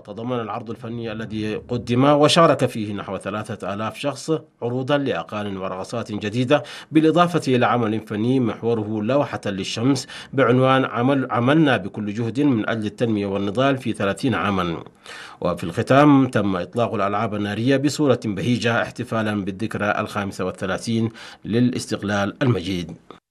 وتضمن العرض الفني الذي قدم وشارك فيه نحو 3000 شخص عروضا لأغاني ورقصات جديدة، بالإضافة إلى عمل فني محوره لوحة للشمس بعنوان عملنا بكل جهد من أجل التنمية والنضال في 30 عاما. وفي الختام تم إطلاق الألعاب النارية بصورة بهيجة احتفالا بالذكرى 35 للاستقلال المجيد.